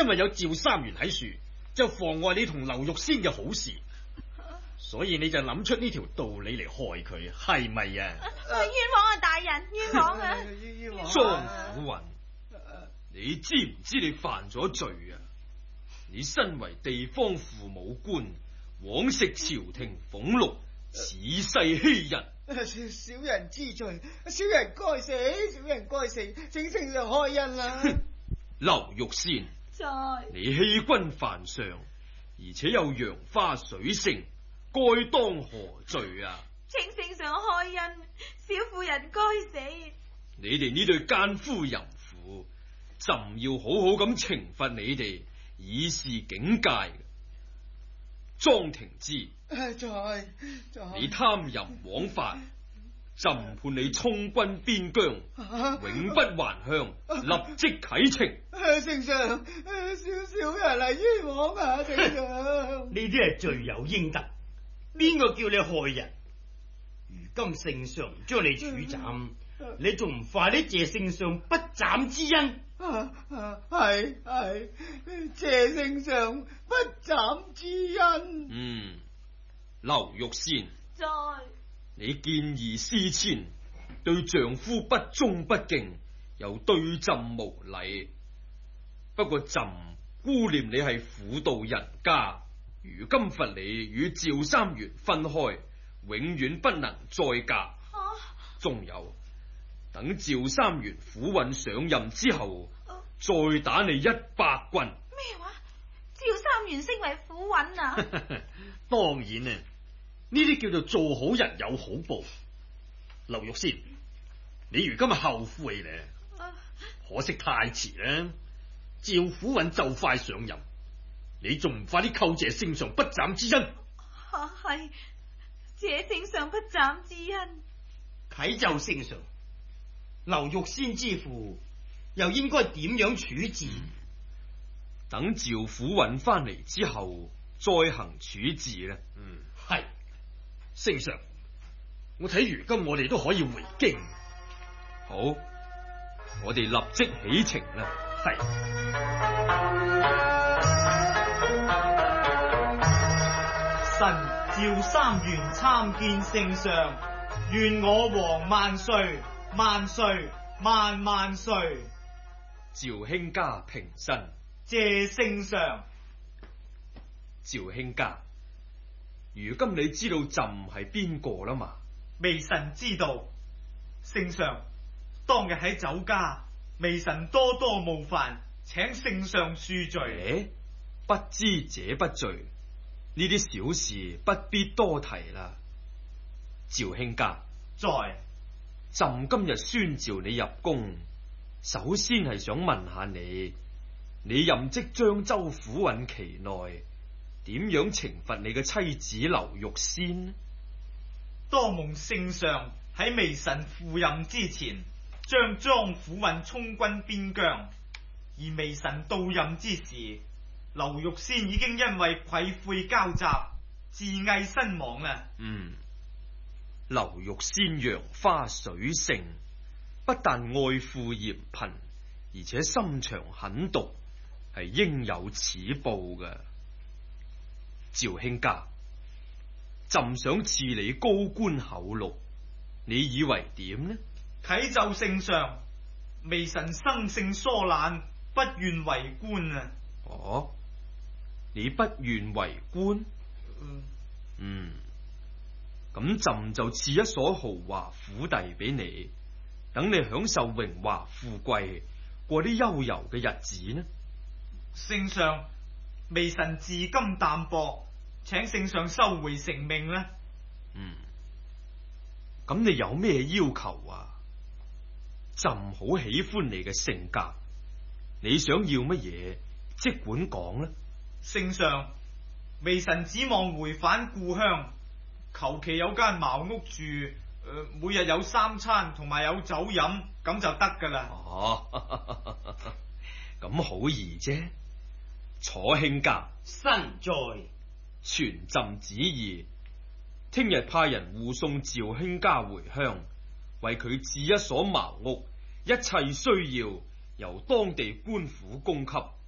因為有趙三元喺樹，就妨礙你同劉玉仙嘅好事，所以你就諗出呢條道理嚟害佢，係咪啊？ 冤枉啊，大人，冤枉啊！ 莊虎雲，你知唔知你犯咗罪啊？你身為地方父母官，枉食朝廷俸祿，恃勢欺人。 小人知罪，小人該死，小人該死，請聖上開恩啦！ 劉玉仙， 在你欺君犯上，而且有楊花水性，該當何罪啊？ 請聖上開恩，小婦人該死。 你哋呢對奸夫淫婦，朕要好好咁懲罰你哋，以示警戒。莊廷之，你貪淫枉法，朕判你充軍邊疆，永不還鄉，立即啟程。 聖上，小人係冤枉啊！聖上， 呢啲係罪有應得，邊個叫你害人？如今聖上將你處斬，你仲唔快啲謝聖上不斬之恩？ 係謝聖上不斬之恩。 劉玉仙， 在你見異思遷，對丈夫不忠不敬，又對朕無禮。不過朕顧念你係婦道人家，如今罰你與趙三元分開，永遠不能再嫁。仲有，等趙三元府尹上任之後，再打你100棍。 咩話？趙三元升為府尹啊？ 當然啊，呢啲叫做做好人有好報。劉玉仙，你如今係後悔咧，可惜太遲啦。趙府尹就快上任，你仲唔快啲叩謝聖上不斬之恩？ 係謝聖上不斬之恩。 啟奏聖上，劉玉仙之父又應該點樣處置？ 等趙府尹翻嚟之後再行處置啦。 係聖上，我睇如今我哋都可以回京。 好，我哋立即起程啦。 係。 臣趙三元參見聖上，願我王萬歲萬歲萬萬歲。 趙卿家平身。 謝聖上。 趙卿家，如今你知道朕係邊個啦嘛？ 微臣知道。聖上，當日喺酒家，微臣多多冒犯，請聖上恕罪。 不知者不罪，呢啲小事不必多提啦。趙卿家， 在。 朕今日宣召你入宮，首先係想問下你，你任職張州府尹期內，點樣懲罰你嘅妻子劉玉仙呢？ 多蒙聖上喺微臣赴任之前，將莊府尹充軍邊疆，而微臣到任之時，劉玉仙已經因為愧悔交集，自縊身亡啦。 劉玉仙楊花水性，不但愛富嫌貧，而且心腸狠毒，係應有此報嘅。趙卿家，朕想賜你高官厚祿，你以為點呢？ 啟奏聖上，微臣生性疏懶，不願為官啊。 哦，你不願為官？咁朕就賜一所豪華府邸俾你，等你享受榮華富貴，過啲悠遊嘅日子呢？ 聖上，微臣自今淡薄，請聖上收回成命啦。 咁你有咩要求啊？朕好喜歡你嘅性格，你想要乜嘢，即管講啦。 聖上，微臣指望回返故鄉，求其有間茅屋住，每日有3餐同埋有酒飲，咁就得噶啦。 咁好易啫。楚卿家， 身在。 傳朕旨意，聽日派人護送趙卿家回鄉，為佢置一所茅屋，一切需要由當地官府供給。